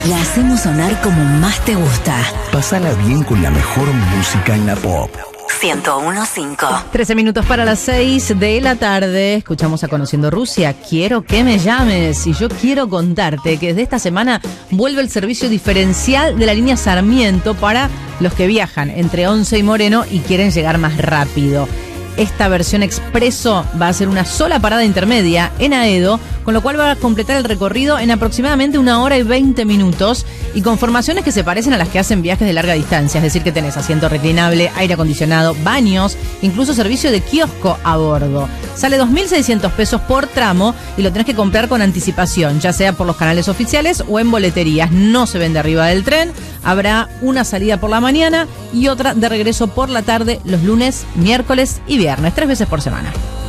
La hacemos sonar como más te gusta. Pásala bien con la mejor música en la pop. 101.5. 13 minutos para las 6 de la tarde. Escuchamos a Conociendo Rusia. Quiero que me llames. Y yo quiero contarte que desde esta semana vuelve el servicio diferencial de la línea Sarmiento para los que viajan entre Once y Moreno y quieren llegar más rápido. Esta versión expreso va a ser una sola parada intermedia en Aedo, con lo cual va a completar el recorrido en aproximadamente 1 hora y 20 minutos y con formaciones que se parecen a las que hacen viajes de larga distancia, es decir que tenés asiento reclinable, aire acondicionado, baños, incluso servicio de kiosco a bordo. Sale 2.600 pesos por tramo y lo tenés que comprar con anticipación, ya sea por los canales oficiales o en boleterías. No se vende arriba del tren, habrá una salida por la mañana y otra de regreso por la tarde los lunes, miércoles y viernes, 3 veces por semana.